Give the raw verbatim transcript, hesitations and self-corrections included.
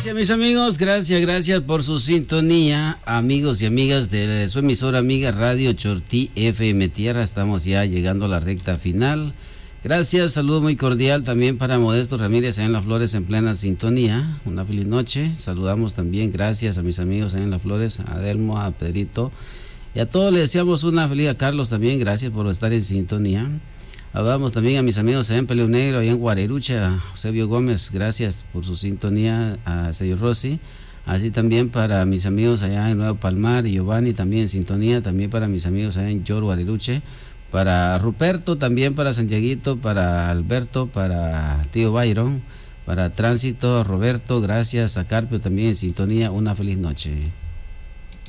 Gracias, mis amigos, gracias, gracias por su sintonía, amigos y amigas de su emisora amiga Radio Chortí F M Tierra. Estamos ya llegando a la recta final. Gracias, saludo muy cordial también para Modesto Ramírez en Las Flores en plena sintonía. Una feliz noche. Saludamos también, gracias a mis amigos en Las Flores, a Adelmo, a Pedrito. Y a todos les deseamos una feliz, a Carlos también, gracias por estar en sintonía. Saludamos también a mis amigos en Peleo Negro, allá en Guarerucha, a Eusebio Gómez, gracias por su sintonía, a señor Rossi. Así también para mis amigos allá en Nuevo Palmar, y Giovanni también en sintonía, también para mis amigos allá en Yor Guareruche, para Ruperto, también para Santiaguito, para Alberto, para tío Byron, para Tránsito, Roberto, gracias a Carpio también en sintonía, una feliz noche.